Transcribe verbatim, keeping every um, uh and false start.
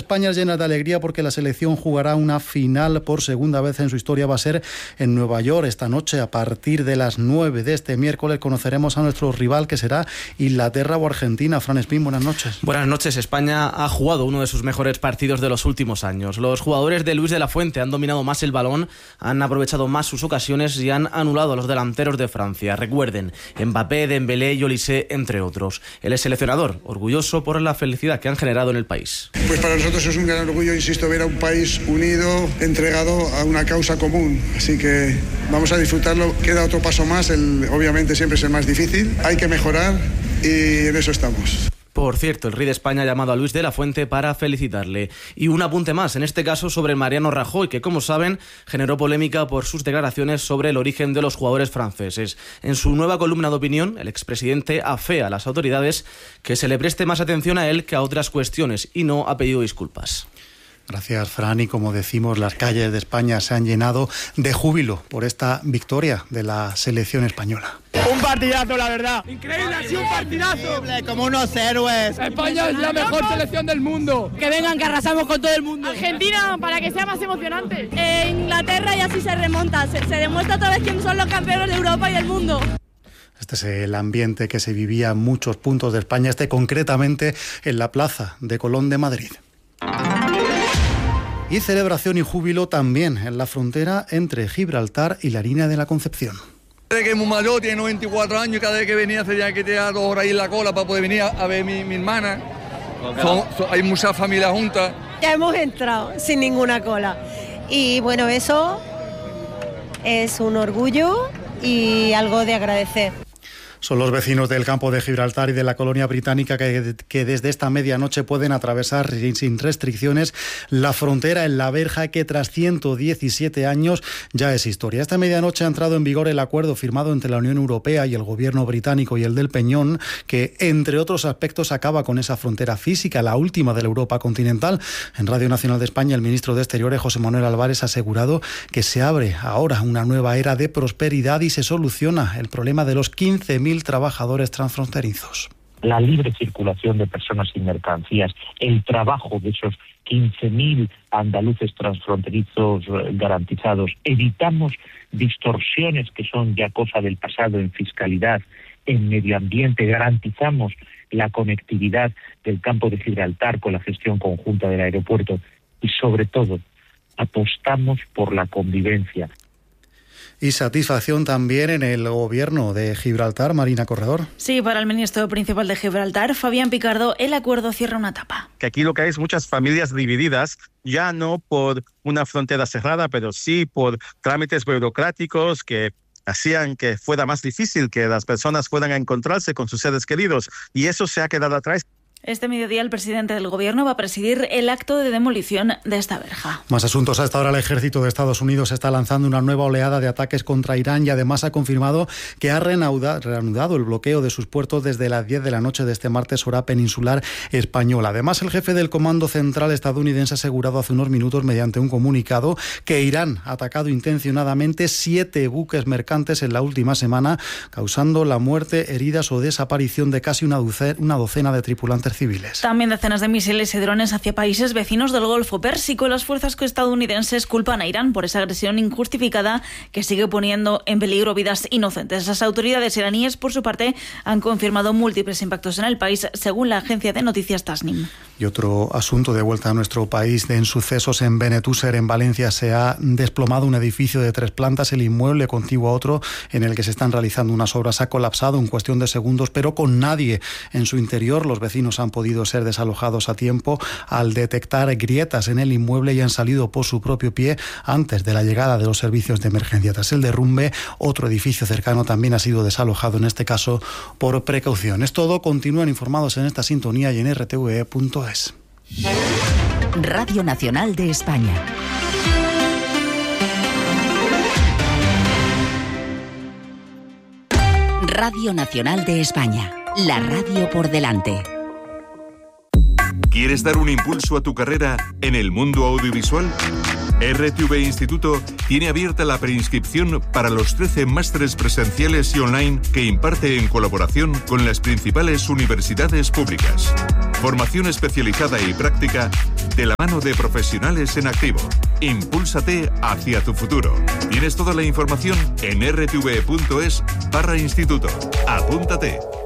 España llenas de alegría porque la selección jugará una final por segunda vez en su historia. Va a ser en Nueva York esta noche. A partir de las nueve de este miércoles conoceremos a nuestro rival, que será Inglaterra o Argentina. Fran Espín, buenas noches. Buenas noches. España ha jugado uno de sus mejores partidos de los últimos años. Los jugadores de Luis de la Fuente han dominado más el balón, han aprovechado más sus ocasiones y han anulado a los delanteros de Francia. Recuerden, Mbappé, Dembélé y Olise, entre otros. El seleccionador, orgulloso por la felicidad que han generado en el país. Pues para nosotros es un gran orgullo, insisto, ver a un país unido, entregado a una causa común. Así que vamos a disfrutarlo. Queda otro paso más, el, obviamente siempre es el más difícil. Hay que mejorar y en eso estamos. Por cierto, el rey de España ha llamado a Luis de la Fuente para felicitarle. Y un apunte más, en este caso sobre Mariano Rajoy, que como saben generó polémica por sus declaraciones sobre el origen de los jugadores franceses. En su nueva columna de opinión, el expresidente afea a las autoridades que se le preste más atención a él que a otras cuestiones y no ha pedido disculpas. Gracias, Fran. Y como decimos, las calles de España se han llenado de júbilo por esta victoria de la selección española. Un partidazo, la verdad. Increíble, ha sido un partidazo. Increíble, como unos héroes. España es la mejor selección del mundo. Que vengan, que arrasamos con todo el mundo. Argentina, para que sea más emocionante. Eh, Inglaterra, y así se remonta. Se, se demuestra otra vez quiénes son los campeones de Europa y del mundo. Este es el ambiente que se vivía en muchos puntos de España, este concretamente en la Plaza de Colón de Madrid. Y celebración y júbilo también en la frontera entre Gibraltar y la línea de la Concepción. Que es muy mayor, tiene noventa y cuatro años, cada vez que venía tenía que tener dos horas ahí en la cola para poder venir a ver a mi, mi hermana. Son, son, hay muchas familias juntas. Ya hemos entrado sin ninguna cola. Y bueno, eso es un orgullo y algo de agradecer. Son los vecinos del campo de Gibraltar y de la colonia británica que, que desde esta medianoche pueden atravesar sin restricciones la frontera en la verja que tras ciento diecisiete años ya es historia. Esta medianoche ha entrado en vigor el acuerdo firmado entre la Unión Europea y el gobierno británico y el del Peñón, que entre otros aspectos acaba con esa frontera física, la última de la Europa continental. En Radio Nacional de España, el ministro de Exteriores, José Manuel Álvarez, ha asegurado que se abre ahora una nueva era de prosperidad y se soluciona el problema de los quince mil trabajadores transfronterizos. La libre circulación de personas y mercancías, el trabajo de esos quince mil andaluces transfronterizos garantizados. Evitamos distorsiones que son ya cosa del pasado en fiscalidad, en medio ambiente. Garantizamos la conectividad del campo de Gibraltar con la gestión conjunta del aeropuerto y, sobre todo, apostamos por la convivencia. Y satisfacción también en el gobierno de Gibraltar, Marina Corredor. Sí, para el ministro principal de Gibraltar, Fabián Picardo, el acuerdo cierra una etapa. Que aquí lo que hay es muchas familias divididas, ya no por una frontera cerrada, pero sí por trámites burocráticos que hacían que fuera más difícil que las personas puedan encontrarse con sus seres queridos, y eso se ha quedado atrás. Este mediodía el presidente del gobierno va a presidir el acto de demolición de esta verja. Más asuntos. Hasta ahora el ejército de Estados Unidos está lanzando una nueva oleada de ataques contra Irán y además ha confirmado que ha reanudado el bloqueo de sus puertos desde las diez de la noche de este martes hora peninsular española. Además, el jefe del Comando Central estadounidense ha asegurado hace unos minutos mediante un comunicado que Irán ha atacado intencionadamente siete buques mercantes en la última semana, causando la muerte, heridas o desaparición de casi una docena de tripulantes civiles. También decenas de misiles y drones hacia países vecinos del Golfo Pérsico. Las fuerzas estadounidenses culpan a Irán por esa agresión injustificada que sigue poniendo en peligro vidas inocentes. Las autoridades iraníes, por su parte, han confirmado múltiples impactos en el país, según la agencia de noticias Tasnim. Y otro asunto de vuelta a nuestro país, en sucesos en Benetúser, en Valencia, se ha desplomado un edificio de tres plantas. El inmueble contiguo a otro en el que se están realizando unas obras ha colapsado en cuestión de segundos, pero con nadie en su interior. Los vecinos han podido ser desalojados a tiempo al detectar grietas en el inmueble y han salido por su propio pie antes de la llegada de los servicios de emergencia. Tras el derrumbe, otro edificio cercano también ha sido desalojado, en este caso por precaución. Es todo. Continúan informados en esta sintonía y en r t v e punto es. Radio Nacional de España. Radio Nacional de España. La radio por delante. ¿Quieres dar un impulso a tu carrera en el mundo audiovisual? R T V Instituto tiene abierta la preinscripción para los trece másteres presenciales y online que imparte en colaboración con las principales universidades públicas. Formación especializada y práctica de la mano de profesionales en activo. Impúlsate hacia tu futuro. Tienes toda la información en r t v punto es barra instituto. Apúntate.